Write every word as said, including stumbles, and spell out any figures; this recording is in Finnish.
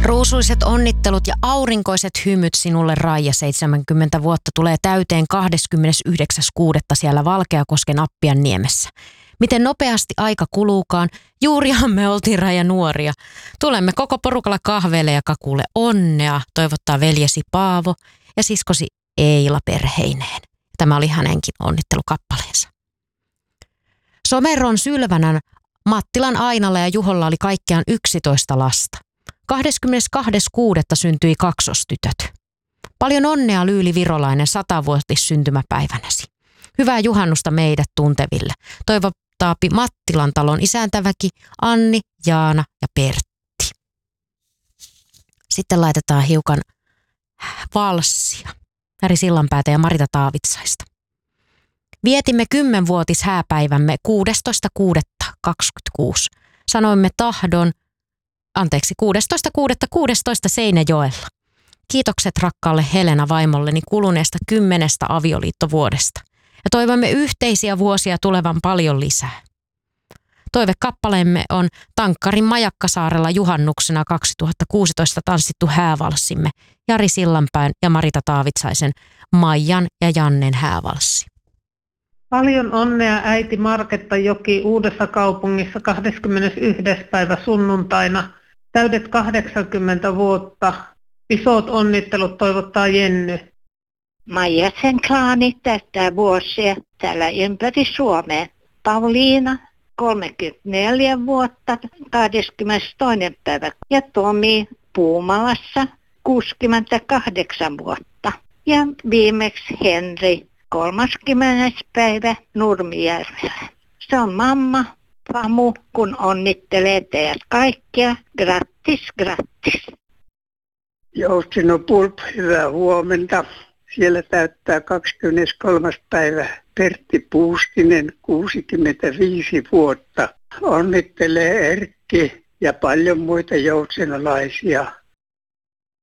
Ruusuiset onnittelut ja aurinkoiset hymyt sinulle, Raija. seitsemänkymmentä vuotta tulee täyteen kahdeskymmenesyhdeksäs kuudetta siellä Valkeakosken Appianniemessä. Miten nopeasti aika kuluukaan. Juurihan me oltiin, Raija, nuoria. Tulemme koko porukalla kahveille ja kakulle onnea, toivottaa veljesi Paavo ja siskosi Eila perheineen. Tämä oli hänenkin onnittelukappaleensa. Someron Sylvänän, Mattilan Ainalla ja Juholla oli kaikkiaan yksitoista lasta. kahdeskymmenestoinen kuudetta syntyi kaksostytöt. Paljon onnea, Lyyli Virolainen, satavuotis syntymäpäivänäsi. Hyvää juhannusta meidät tunteville. Toivottaapi Mattilan talon isäntäväki Anni, Jaana ja Pertti. Sitten laitetaan hiukan valssia. Jari Sillanpäätä ja Marita Taavitsaista. Vietimme kymmenvuotis hääpäivämme kuudestoista kuudetta kaksikymmentäkuusi. Sanoimme tahdon, anteeksi, kuudestoista kuudetta kuusitoista Seinäjoella. Kiitokset rakkaalle Helena vaimolleni kuluneesta kymmenestä avioliittovuodesta. Ja toivomme yhteisiä vuosia tulevan paljon lisää. Toivekappaleemme on Tankkarin Majakkasaarella juhannuksena kaksituhattakuusitoista tanssittu häävalssimme, Jari Sillanpään ja Marita Taavitsaisen Maijan ja Jannen häävalssi. Paljon onnea äiti Marketta Joki Uudessa Kaupungissa kahdeskymmenesensimmäinen päivä sunnuntaina. Täydet kahdeksankymmentä vuotta. Isot onnittelut toivottaa Jenny. Maijasen klaani täyttää vuosia täällä ympäri Suomea. Pauliina kolmekymmentäneljä vuotta, kahdeskymmenestoinen päivä. Ja Tomi Puumalassa kuusikymmentäkahdeksan vuotta. Ja viimeksi Henri kolmaskymmenes päivä Nurmijärvellä. Se on mamma, Pamu, kun onnittelee teidät kaikkia. Grattis, grattis. Joustino Pulp, hyvää huomenta. Siellä täyttää kahdeskymmeneskolmas päivä Pertti Puustinen, kuusikymmentäviisi vuotta. Onnittelee Erkki ja paljon muita joutsenalaisia.